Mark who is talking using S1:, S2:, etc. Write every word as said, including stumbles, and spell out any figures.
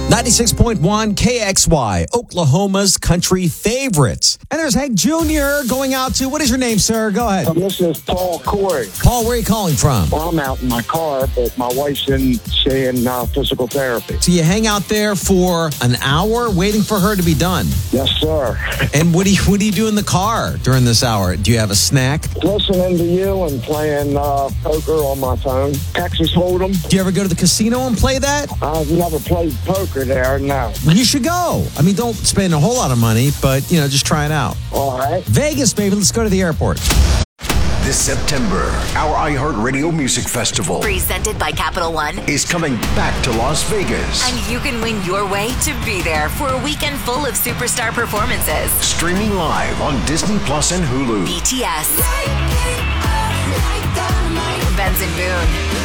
S1: ninety-six point one K X Y, Oklahoma's country favorites. And there's Hank Junior going out to, what is your name, sir? Go ahead.
S2: Um, this is Paul Corey.
S1: Paul, where are you calling from?
S2: Well, I'm out in my car, but my wife's in, saying uh, physical therapy.
S1: So you hang out there for an hour waiting for her to be done.
S2: Yes, sir.
S1: And what do you what do you do in the car during this hour? Do you have a snack?
S2: Listening to you and playing uh, poker on my phone. Texas Hold'em.
S1: Do you ever go to the casino and play that?
S2: I've never played poker there, no.
S1: You should go. I mean, don't spend a whole lot of money, but, you know, just try it out.
S2: All right.
S1: Vegas, baby. Let's go to the airport.
S3: This September, our iHeartRadio Music Festival,
S4: presented by Capital One,
S3: is coming back to Las Vegas.
S4: And you can win your way to be there for a weekend full of superstar performances.
S3: Streaming live on Disney Plus and Hulu.
S4: B T S, Benson Boone,